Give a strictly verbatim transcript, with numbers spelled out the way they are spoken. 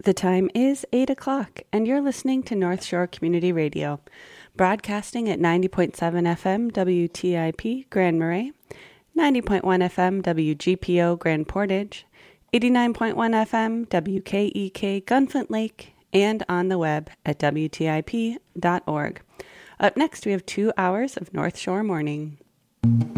The time is eight o'clock, and you're listening to North Shore Community Radio, broadcasting at ninety point seven F M W T I P Grand Marais, ninety point one F M W G P O Grand Portage, eighty-nine point one F M W K E K Gunflint Lake, and on the web at W T I P dot org. Up next, we have two hours of North Shore Morning.